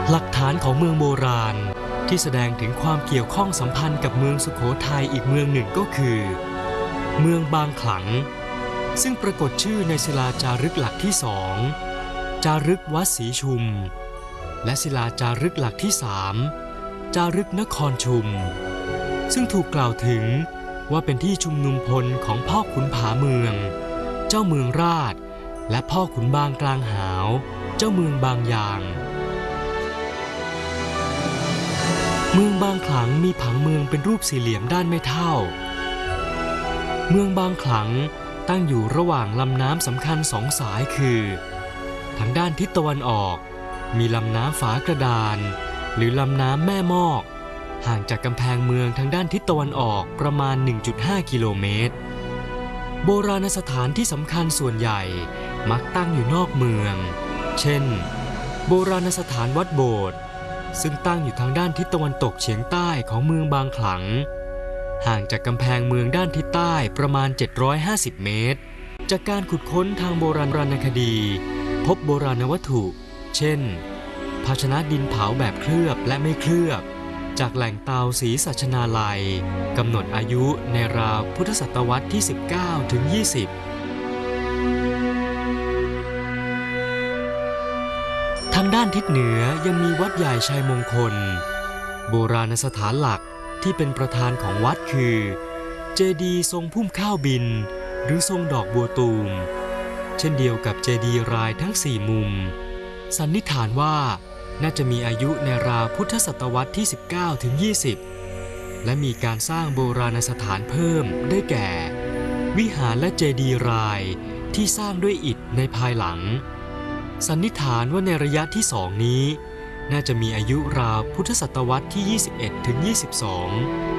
หลักฐานของเมืองโบราณที่แสดงถึงความเกี่ยวข้องสัมพันธ์กับเมืองสุโขทัยอีกเมืองหนึ่งก็คือเมืองบางขลังซึ่งปรากฏชื่อในศิลาจารึกหลักที่สองจารึกวัดศรีชุมและศิลาจารึกหลักที่สามจารึกนครชุมซึ่งถูกกล่าวถึงว่าเป็นที่ชุมนุมพลของพ่อขุนผาเมืองเจ้าเมืองราชและพ่อขุนบางกลางหาวเจ้าเมืองบางยางเมืองบางขลังมีผังเมืองเป็นรูปสี่เหลี่ยมด้านไม่เท่าเมืองบางขลังตั้งอยู่ระหว่างลำน้ำสำคัญสองสายคือทางด้านทิศตะวันออกมีลำน้ำฝากระดานหรือลำน้ำแม่มอกห่างจากกำแพงเมืองทางด้านทิศตะวันออกประมาณ 1.5 กิโลเมตรโบราณสถานที่สำคัญส่วนใหญ่มักตั้งอยู่นอกเมืองเช่นโบราณสถานวัดโบสถ์ซึ่งตั้งอยู่ทางด้านทิศตะวันตกเฉียงใต้ของเมืองบางขลังห่างจากกำแพงเมืองด้านทิศใต้ประมาณ750เมตรจากการขุดค้นทางโบราณคดีพบโบราณวัตถุเช่นภาชนะดินเผาแบบเคลือบและไม่เคลือบจากแหล่งเตาศรีสัชนาลัยกำหนดอายุในราวพุทธศตวรรษที่19ถึง20ทางด้านทิศเหนือยังมีวัดใหญ่ชัยมงคลโบราณสถานหลักที่เป็นประธานของวัดคือเจดีย์ทรงพุ่มข้าวบินหรือทรงดอกบัวตูมเช่นเดียวกับเจดีย์รายทั้ง4มุมสันนิษฐานว่าน่าจะมีอายุในราวพุทธศตวรรษที่19ถึง20และมีการสร้างโบราณสถานเพิ่มได้แก่วิหารและเจดีย์รายที่สร้างด้วยอิฐในภายหลังสันนิษฐานว่าในระยะที่2นี้น่าจะมีอายุราวพุทธศตวรรษที่21ถึง22